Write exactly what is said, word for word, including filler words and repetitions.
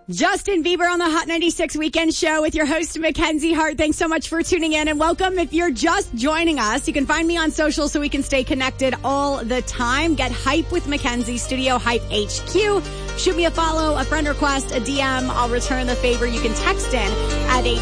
Justin Bieber on the Hot ninety-six Weekend Show with your host, Mackenzie Hart. Thanks so much for tuning in and welcome. If you're just joining us, you can find me on social so we can stay connected all the time. Get hype with Mackenzie, Studio Hype H Q. Shoot me a follow, a friend request, a D M. I'll return the favor. You can text in at eight